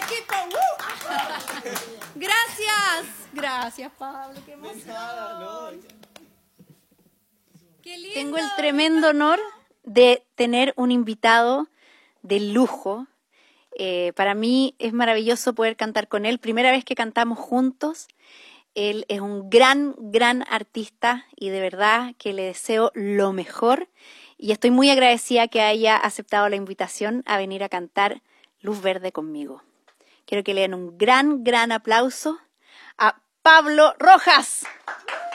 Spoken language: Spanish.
equipo. Gracias, Pablo. Qué emoción. Qué lindo. Tengo el tremendo honor de tener un invitado de lujo. Para mí es maravilloso poder cantar con él. Primera vez que cantamos juntos. Él es un gran artista y de verdad que le deseo lo mejor. Y estoy muy agradecida que haya aceptado la invitación a venir a cantar Luz Verde conmigo. Quiero que le den un gran aplauso a Pablo Rojas.